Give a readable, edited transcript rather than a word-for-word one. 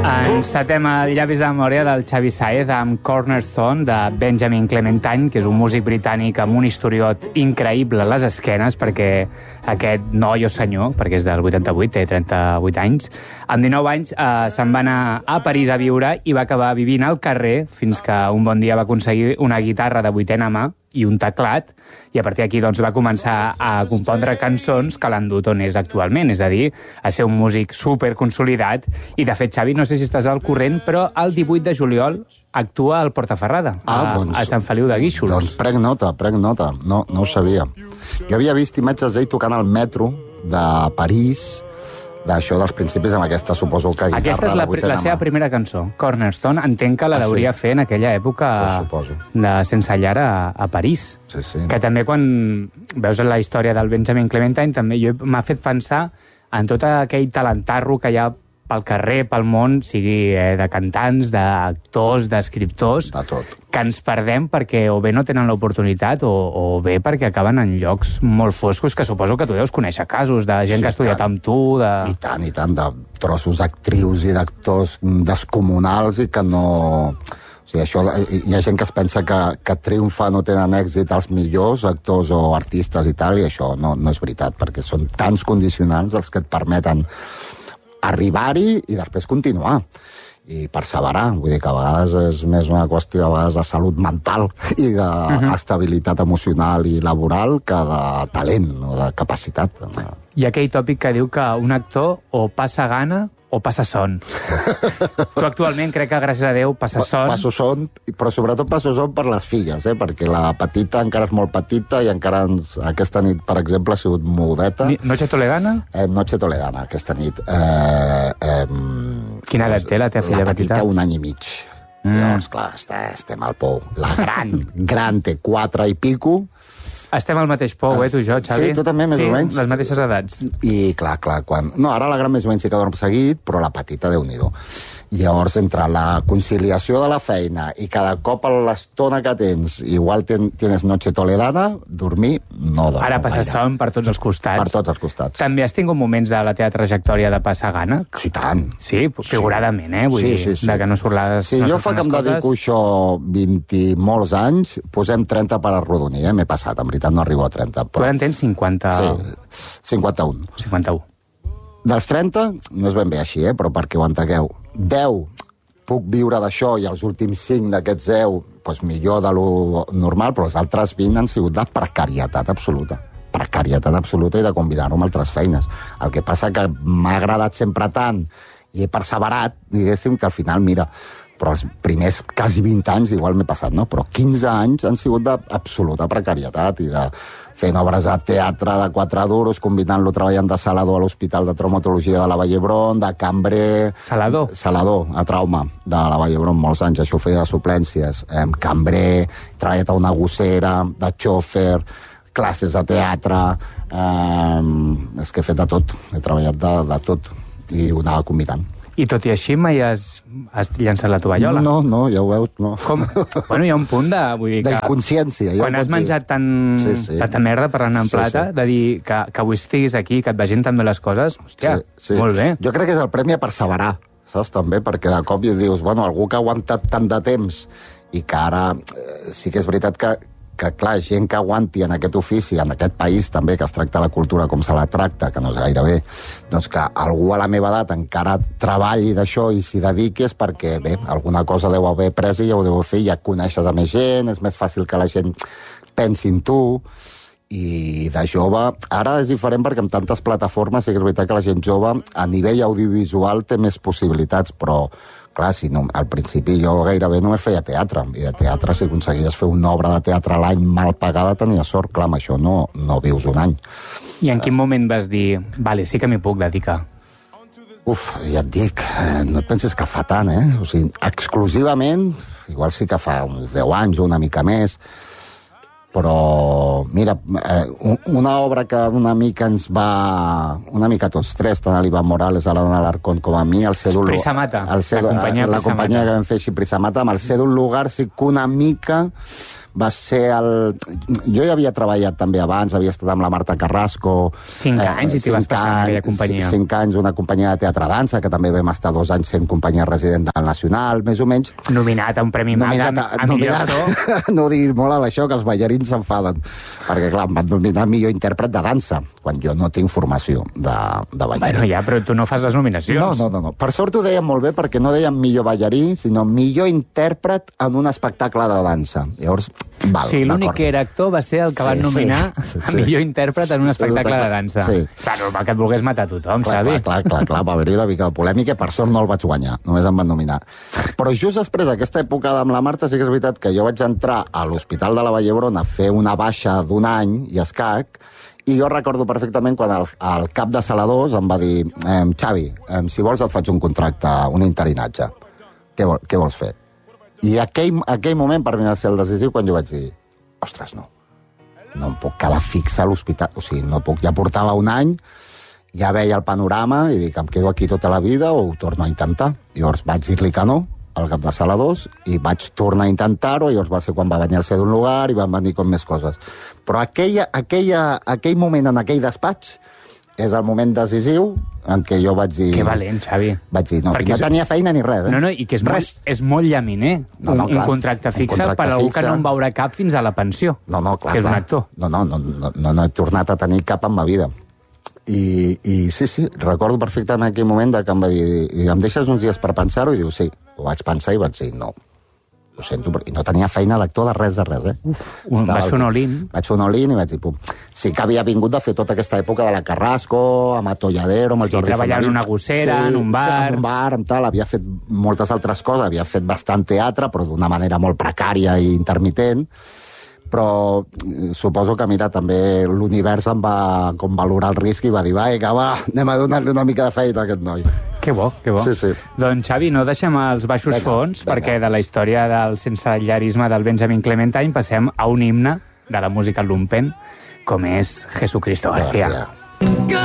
Encetem el llavis de memòria del Xavi Sáez amb Cornerstone de Benjamin Clementine, que és un músic britànic amb un historiot increïble a les esquenes, perquè aquest noi o senyor, perquè és del 88, té 38 anys, amb 19 anys se'n va anar a París a viure i va acabar vivint al carrer fins que un bon dia va aconseguir una guitarra de vuitena mà i un teclat, i a partir d'aquí doncs, va començar a compondre cançons que l'han dut on és actualment, és a dir, a ser un músic superconsolidat. I de fet, Xavi, no sé si estàs al corrent, però el 18 de juliol actua al Portaferrada, a Sant Feliu de Guíxols. Doncs prenc nota, no ho sabia. Jo havia vist imatges d'ell tocant al metro de París, d'això dels principis, amb aquesta, suposo que guitarra... Aquesta és la seva primera cançó, Cornerstone. Entenc que la deuria fer en aquella època de sense llar a París. Sí. Que també quan veus la història del Benjamin Clementine també m'ha fet pensar en tot aquell talentarro que hi ha pel carrer, pel món, sigui de cantants, d'actors, d'escriptors, de tot, que ens perdem perquè o bé no tenen l'oportunitat o bé perquè acaben en llocs molt foscos, que suposo que tu deus conèixer casos de gent que ha estudiat amb tu. I tant, de trossos d'actrius i d'actors descomunals i que no... O sigui, això, hi ha gent que es pensa que triomfa no tenen èxit els millors actors o artistes i tal, i això no és veritat, perquè són tants condicionants els que et permeten arribar-hi i després continuar i perseverar. Vull dir que a vegades és més una qüestió a vegades de salut mental i d'estabilitat emocional i laboral que de talent o de capacitat. Hi ha aquell tòpic que diu que un actor o passa gana o passa son. Tu actualment crec que, gràcies a Déu, passes son. Passo son, però sobretot passo son per les filles, perquè la petita encara és molt petita i encara aquesta nit, per exemple, ha sigut mudeta. Noche Toledana? Noche Toledana, aquesta nit. Quina edat té la teva filla petita? La petita, 1 any i mig. Llavors, clar, estem al pou. La gran té 4 i pico. Estem al mateix pou, tu i jo, Xavi? Sí, tu també, més o menys. Les mateixes edats. I clar, quan... No, ara la gran més o menys sí que dorm seguit, però la petita, Déu-n'hi-do. Llavors, entre la conciliació de la feina i cada cop a l'estona que tens, igual tienes noche toledana, dormir no dormo. Ara passes son per tots els costats. Per tots els costats. També has tingut moments de la teva trajectòria de passar gana? Sí, tant. Sí, figuradament, Vull dir, de que no surt les... Sí, jo fa que em dedico això 20 i molts anys, posem 30 per arrodonir, M'he passat, en veritat no arribo a 30. Tu ara en tens 50... Sí, 51. 51. Dels 30, no és ben bé així, però perquè ho entengueu. 10 puc viure d'això i els últims 5 d'aquests 10 doncs millor de lo normal, però els altres 20 han sigut de precarietat absoluta. Precarietat absoluta i de combinar-ho amb altres feines. El que passa que m'ha agradat sempre tant i he perseverat, diguéssim, que al final, mira, però els primers quasi 20 anys igual m'he passat, no? Però 15 anys han sigut d'absoluta precarietat i de fent obres de teatre de 4 duros, combinant-lo treballant de salador a l'Hospital de Traumatologia de la Vall d'Hebron, de cambrer... Salador? Salador, a trauma, de la Vall d'Hebron, molts anys, això ho feia de suplències. Cambrer, he treballat a una gossera, de xòfer, classes de teatre... és que he fet de tot, he treballat de tot, i ho anava combinant. I tot i així mai has llançat la tovallola? No, ja ho veus, no. Com? Bueno, hi ha un punt de... Vull dir que d'inconsciència. Quan has menjat tanta merda parlant en plata, de dir que avui estiguis aquí, que et vagin tan bé les coses, hòstia, molt bé. Jo crec que és el premi a perseverar, saps, també, perquè de cop dius, bueno, algú que ha aguantat tant de temps i que ara sí que és veritat que clar, gent que aguanti en aquest ofici, en aquest país també, que es tracta la cultura com se la tracta, que no és gaire bé, doncs que algú a la meva edat encara treballi d'això i s'hi dediqui és perquè, bé, alguna cosa deu haver pres i ja ho deu fer, ja coneixes a més gent, és més fàcil que la gent pensi en tu, i de jove, ara és diferent perquè amb tantes plataformes sí que és veritat que la gent jove a nivell audiovisual té més possibilitats, però clar, si no, al principi jo gairebé només feia teatre, i de teatre si aconseguies fer una obra de teatre a l'any mal pagada tenia sort, clar, amb això no vius un any. I en quin moment vas dir, vale, sí que m'hi puc dedicar? Ja et dic, no et penses que fa tant, O sigui, exclusivament, igual sí que fa uns 10 anys o una mica més, però, mira, una obra que una mica ens va... Una mica tots tres, tant a l'Ivan Morales, a l'Anna Alarcón com a mi, el Cèdul... Prisa Mata, la companyia que vam fer així, Prisa Mata, amb el Cèdul Lugar sí que una mica va ser el... Jo ja havia treballat també abans, havia estat amb la Marta Carrasco... 5 anys i t'hi vas passar en aquella companyia. 5 anys, una companyia de teatre-dansa, que també vam estar 2 anys sent companyia resident del Nacional, més o menys. Nominat a un Premi Max a millor actor. No diguis molt a això, que els ballarins s'enfaden. Perquè, clar, em van nominar millor intèrpret de dansa, quan jo no tinc formació de ballarí. Bueno, ja, però tu no fas les nominacions. No. Per sort ho dèiem molt bé, perquè no dèiem millor ballarí, sinó millor intèrpret en un espectacle de dansa. Llavors, val, sí, l'únic que era actor va ser el que van nominar a millor intèrpret en un espectacle de dansa. Sí. Clar, normal que et volgués matar tothom, Xavi. Clar, va haver-hi una mica de polèmica, per sort no el vaig guanyar, només em van nominar. Però just després d'aquesta època amb la Marta, sí que és veritat que jo vaig entrar a l'Hospital de la Vall d'Hebron a fer una baixa d'1 any i escac, i jo recordo perfectament quan el cap de Sala 2 em va dir Xavi, si vols et faig un contracte, un interinatge. Què vols fer? I aquell moment per mi va ser el decisiu quan jo vaig dir, ostres, no em puc quedar fixa a l'hospital, o sigui, no puc, ja portava 1 any, ja veia el panorama i dic, em quedo aquí tota la vida o ho torno a intentar. Llavors vaig dir-li que no, al cap de Sala 2, i vaig tornar a intentar-ho, i llavors va ser quan va venir-se d'un lugar i van venir com més coses. Però aquell moment en aquell despatx és el moment decisiu en què jo vaig dir... Que valent, Xavi. Vaig dir, no tenia feina ni res. No, i que és molt llaminer, un contracte fixe per algú que no en veurà cap fins a la pensió, que és un actor. No he tornat a tenir cap en ma vida. I sí, recordo perfectament aquell moment que em va dir, em deixes uns dies per pensar-ho? I diu, sí. Ho vaig pensar i vaig dir, no. Ho sento, i no tenia feina d'actor de res, Vas fer un all-in. Vaig fer un all-in i vaig dir, pum. Sí que havia vingut de fer tota aquesta època de la Carrasco, amb Atolladero, amb el Jordi Fonari. Treballar en una gossera, en un bar... En un bar, amb tal, havia fet moltes altres coses, havia fet bastant teatre, però d'una manera molt precària i intermitent, però suposo que, mira, també l'univers em va com valorar el risc i va dir, vinga, va, anem a donar-li una mica de feina a aquest noi. Que bo. Sí. Doncs, Xavi, no deixem els baixos fons, perquè de la història del sensellarisme del Benjamin Clementine passem a un himne de la música lumpen, com és Jesucristo García.